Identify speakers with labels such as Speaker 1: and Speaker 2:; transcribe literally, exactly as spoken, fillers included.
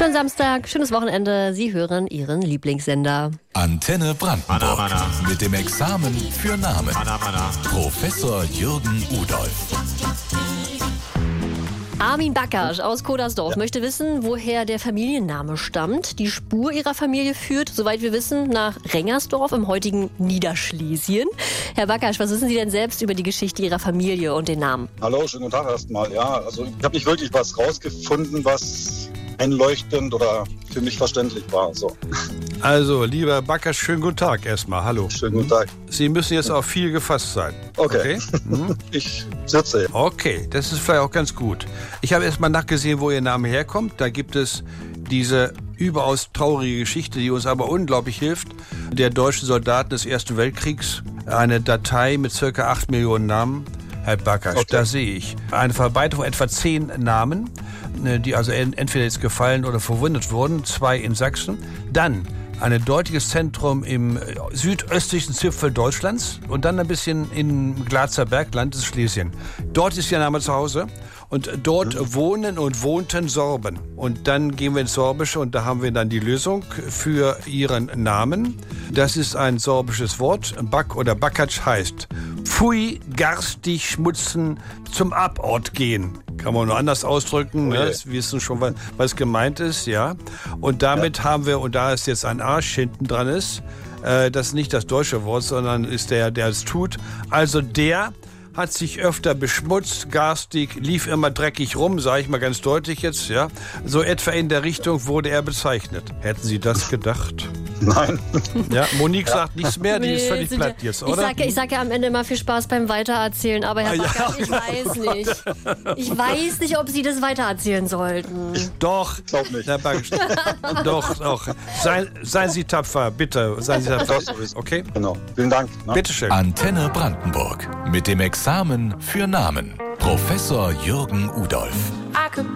Speaker 1: Schönen Samstag, schönes Wochenende. Sie hören Ihren Lieblingssender.
Speaker 2: Antenne Brandenburg.
Speaker 3: Anna, Anna.
Speaker 2: Mit dem Examen für Namen.
Speaker 3: Anna, Anna.
Speaker 2: Professor Jürgen Udolf.
Speaker 1: Armin Bakkasch aus Kodersdorf ja. möchte wissen, woher der Familienname stammt. Die Spur ihrer Familie führt, soweit wir wissen, nach Rengersdorf im heutigen Niederschlesien. Herr Bakkasch, was wissen Sie denn selbst über die Geschichte Ihrer Familie und den Namen?
Speaker 4: Hallo, schönen guten Tag erstmal. Ja, also ich habe nicht wirklich was rausgefunden, was einleuchtend oder für mich verständlich war. So.
Speaker 5: Also, lieber Bakkasch, schönen guten Tag erstmal. Hallo.
Speaker 4: Schönen guten Tag.
Speaker 5: Sie müssen jetzt auch viel gefasst sein.
Speaker 4: Okay.
Speaker 5: okay? Mhm.
Speaker 4: Ich sitze.
Speaker 5: Okay, das ist vielleicht auch ganz gut. Ich habe erstmal nachgesehen, wo Ihr Name herkommt. Da gibt es diese überaus traurige Geschichte, die uns aber unglaublich hilft, der deutschen Soldaten des Ersten Weltkriegs. Eine Datei mit circa acht Millionen Namen. Herr Bakkasch, okay. Da sehe ich eine Verbreitung von etwa zehn Namen, die also entweder jetzt gefallen oder verwundet wurden, zwei in Sachsen. Dann ein deutliches Zentrum im südöstlichen Zipfel Deutschlands und dann ein bisschen im Glatzer Bergland des Schlesien. Dort ist Ihr Name zu Hause und dort mhm. wohnen und wohnten Sorben. Und dann gehen wir ins Sorbische und da haben wir dann die Lösung für Ihren Namen. Das ist ein sorbisches Wort. Bak oder Bakkasch heißt Pfui, garstig, schmutzen, zum Abort gehen. Kann man nur anders ausdrücken, okay. ne? Sie wissen schon, was, was gemeint ist, ja. Und damit ja. haben wir, und da es jetzt ein Arsch hinten dran ist, äh, das ist nicht das deutsche Wort, sondern ist der, der es tut. Also der hat sich öfter beschmutzt, garstig, lief immer dreckig rum, sage ich mal ganz deutlich jetzt, ja. So etwa in der Richtung wurde er bezeichnet. Hätten Sie das gedacht?
Speaker 4: Nein.
Speaker 5: Ja, Monique ja. sagt nichts mehr, die nee, ist völlig platt jetzt, oder?
Speaker 1: Ich sage ich sag ja am Ende mal viel Spaß beim Weitererzählen, aber Herr Bakkasch, ja. ich weiß nicht. Ich weiß nicht, ob Sie das weitererzählen sollten.
Speaker 5: Ich doch. Ich glaub nicht. Herr Bakkasch, doch, doch. Seien, seien Sie tapfer, bitte. Seien Sie tapfer. Okay?
Speaker 4: Genau. Vielen Dank. Ne?
Speaker 5: Bitte schön.
Speaker 2: Antenne Brandenburg. Mit dem Examen für Namen. Professor Jürgen Udolf.